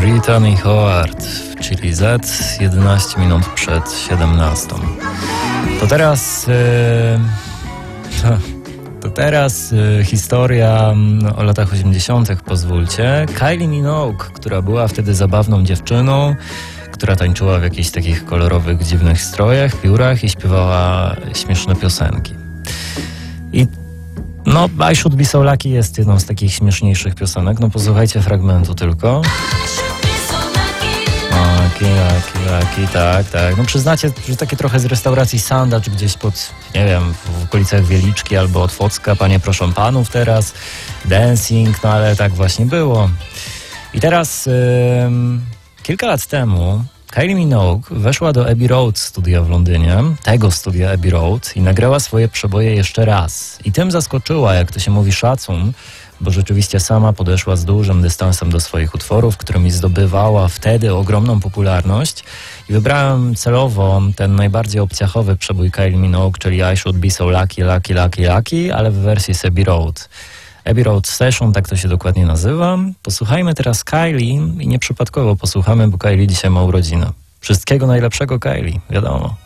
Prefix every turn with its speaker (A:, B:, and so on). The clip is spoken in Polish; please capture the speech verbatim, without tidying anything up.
A: Brittany Howard w Chili Z, jedenaście minut przed siedemnastą. To teraz... Yy, to teraz yy, historia o latach osiemdziesiątych, pozwólcie. Kylie Minogue, która była wtedy zabawną dziewczyną, która tańczyła w jakichś takich kolorowych, dziwnych strojach, piórach i śpiewała śmieszne piosenki. I no, I Should Be So Lucky jest jedną z takich śmieszniejszych piosenek. No posłuchajcie fragmentu tylko. Lucky, lucky, lucky, tak, tak. No przyznacie, że takie trochę z restauracji Sandacz gdzieś pod, nie wiem, w okolicach Wieliczki albo Otwocka, panie proszę panów teraz, dancing, no ale tak właśnie było. I teraz ym, kilka lat temu Kylie Minogue weszła do Abbey Road studia w Londynie, tego studia Abbey Road, i nagrała swoje przeboje jeszcze raz. I tym zaskoczyła, jak to się mówi, szacun, bo rzeczywiście sama podeszła z dużym dystansem do swoich utworów, którymi zdobywała wtedy ogromną popularność. I wybrałem celowo ten najbardziej obciachowy przebój Kylie Minogue, czyli I Should Be So Lucky, Lucky, Lucky, Lucky, ale w wersji z Abbey Road. Abbey Road Session, tak to się dokładnie nazywa. Posłuchajmy teraz Kylie i nieprzypadkowo posłuchamy, bo Kylie dzisiaj ma urodziny. Wszystkiego najlepszego, Kylie, wiadomo.